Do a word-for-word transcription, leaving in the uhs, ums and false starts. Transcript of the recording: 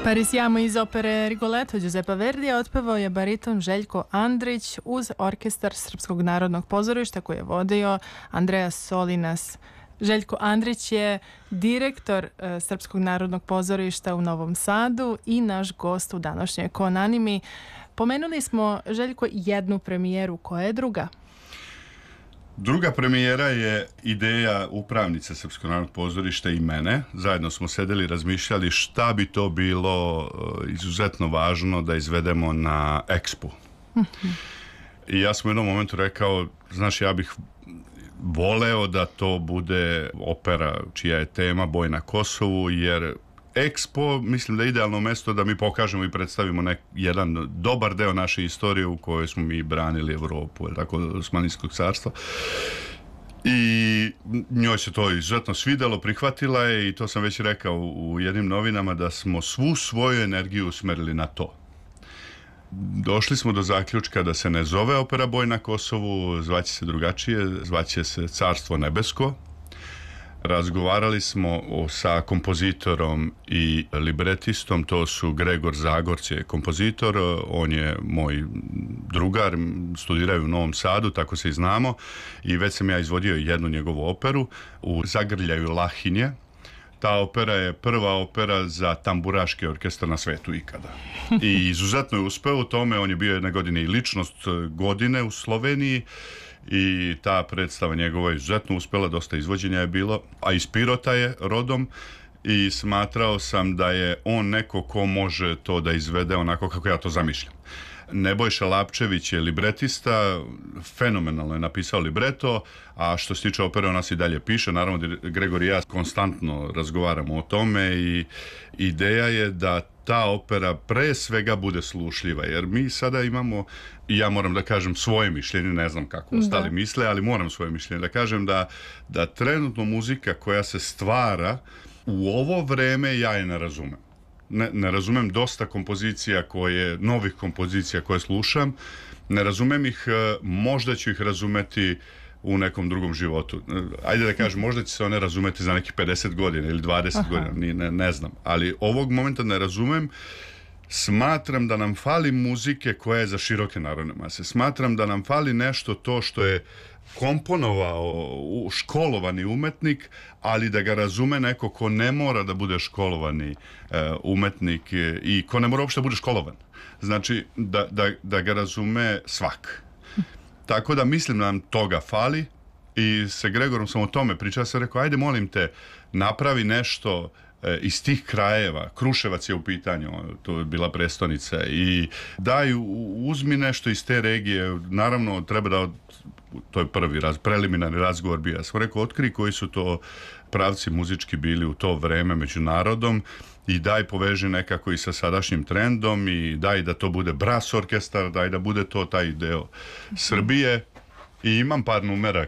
Parisiamo iz opere Rigoletto Giuseppa Verdija otpevao je bariton Željko Andrić uz orkestar Srpskog narodnog pozorišta koji je vodio Andreas Solinas. Željko Andrić je direktor e, Srpskog narodnog pozorišta u Novom Sadu i naš gost u današnjoj Konanimi. Pomenuli smo, Željko, jednu premijeru, koja je druga? Druga premijera je ideja upravnice Srpskog narodnog pozorišta i mene. Zajedno smo sedeli i razmišljali šta bi to bilo izuzetno važno da izvedemo na Expu. Mm-hmm. I ja sam u jednom momentu rekao, znaš, ja bih voleo da to bude opera čija je tema Boj na Kosovu, jer Expo, mislim da je idealno mjesto da mi pokažemo i predstavimo nek, jedan dobar deo naše istorije u kojoj smo mi branili Evropu, tako, Osmanlijskog carstva. I njoj se to izuzetno svidjelo, prihvatila je i to sam već rekao u jednim novinama da smo svu svoju energiju usmerili na to. Došli smo do zaključka da se ne zove opera Boj na Kosovu, zvaće se drugačije, zvaće se Carstvo nebesko. Razgovarali smo o, sa kompozitorom i libretistom, to su Gregor Zagorc je kompozitor, on je moj drugar, studiraju u Novom Sadu, tako se i znamo, i već sam ja izvodio jednu njegovu operu u Zagrljaju Lahinje. Ta opera je prva opera za tamburaški orkestar na svetu ikada. I izuzetno je uspeo u tome, on je bio jedne godine i ličnost godine u Sloveniji, i ta predstava njegova je izuzetno uspjela, dosta izvođenja je bilo, a iz Pirota je rodom i smatrao sam da je on neko ko može to da izvede onako kako ja to zamišljam. Nebojša Lapčević je libretista, fenomenalno je napisao libreto, a što se tiče opere ona se i dalje piše, naravno Gregor i ja konstantno razgovaramo o tome i ideja je da ta opera pre svega bude slušljiva, jer mi sada imamo, i ja moram da kažem svoje mišljenje, ne znam kako ostali da. misle, ali moram svoje mišljenje da kažem da, da trenutno muzika koja se stvara u ovo vreme ja je ne razumem. Ne, ne razumem dosta kompozicija koje, novih kompozicija koje slušam, ne razumem ih, možda ću ih razumeti u nekom drugom životu. Ajde da kažem, možda će se one razumeti za nekih pedeset godina ili dvadeset Aha. godina, ne, ne znam. Ali ovog momenta ne razumem. Smatram da nam fali muzike koja je za široke narodne mase. Smatram da nam fali nešto to što je komponovao školovani umetnik, ali da ga razume neko ko ne mora da bude školovani uh, umetnik i ko ne mora uopšte da bude školovan. Znači, da, da, da ga razume svak. Tako da mislim da nam toga fali i sa Gregorom sam o tome pričao, sam rekao, ajde molim te, napravi nešto e, iz tih krajeva, Kruševac je u pitanju, to je bila prestonica, i daj, uzmi nešto iz te regije, naravno treba da, to je prvi raz, preliminarni razgovor bio, ja sam rekao, otkri koji su to pravci muzički bili u to vreme među narodom i daj poveži nekako i sa sadašnjim trendom i daj da to bude bras orkestar, daj da bude to taj deo Srbije. I imam par numera